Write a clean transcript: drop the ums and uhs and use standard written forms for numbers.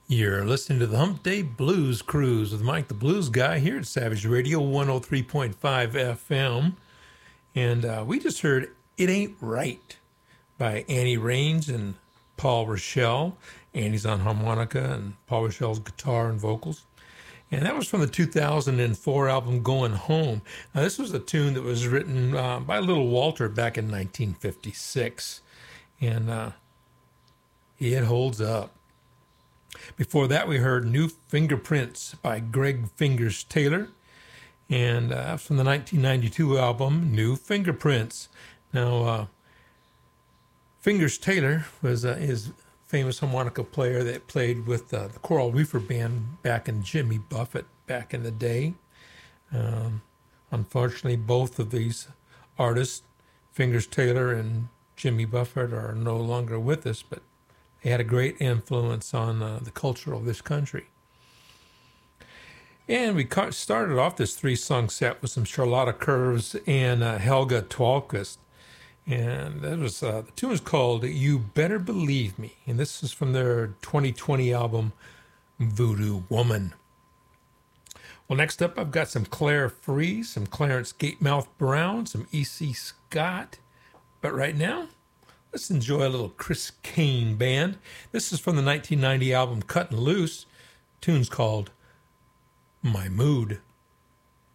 You're listening to the Hump Day Blues Cruise with Mike the Blues Guy here at Savage Radio 103.5 FM. And we just heard It Ain't Right by Annie Raines and Paul Rochelle. Annie's on harmonica and Paul Rochelle's guitar and vocals. And that was from the 2004 album Going Home. Now, this was a tune that was written by Little Walter back in 1956. And it holds up. Before that, we heard New Fingerprints by Greg Fingers Taylor, and from the 1992 album New Fingerprints. Now, Fingers Taylor was his famous harmonica player that played with the Coral Reefer Band back in Jimmy Buffett back in the day. Unfortunately, both of these artists, Fingers Taylor and Jimmy Buffett, are no longer with us, but they had a great influence on the culture of this country. And we started off this three-song set with some Charlotta Curves and Helga Twahlquist. And that was the tune is called You Better Believe Me. And this is from their 2020 album, Voodoo Woman. Well, next up, I've got some Claire Free, some Clarence Gatemouth Brown, some E.C. Scott. But right now, let's enjoy a little Chris Kane Band. This is from the 1990 album Cuttin' Loose. The tune's called My Mood.